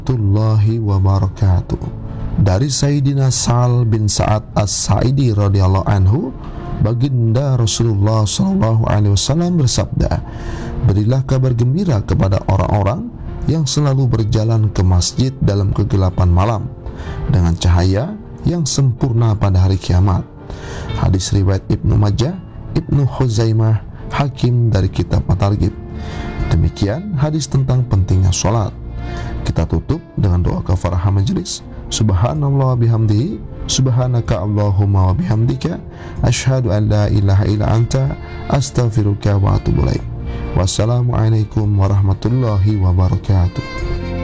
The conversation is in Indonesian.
warahmatullahi wabarakatuh. Dari Sayyidina Sa'al bin Sa'ad As-Sa'idi radhiyallahu anhu, baginda Rasulullah sallallahu alaihi wasallam bersabda, berilah kabar gembira kepada orang-orang yang selalu berjalan ke masjid dalam kegelapan malam dengan cahaya yang sempurna pada hari kiamat. Hadis riwayat Ibnu Majah, Ibnu Khuzaimah, Hakim dari kitab At-Targhib. Demikian hadis tentang pentingnya sholat. Kita tutup dengan doa kafarah majelis. Subhanallah bihamdihi, subhanaka Allahumma wa bihamdika, asyhadu an la ilaha illa anta, astaghfiruka wa atubu ilaik. Wassalamualaikum warahmatullahi wabarakatuh.